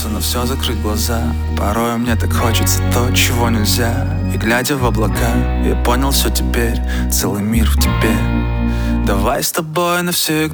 пытался на все закрыть глаза. Порой мне так хочется то, чего нельзя. И глядя в облака, я понял все теперь. Целый мир в тебе. Давай с тобой навсегда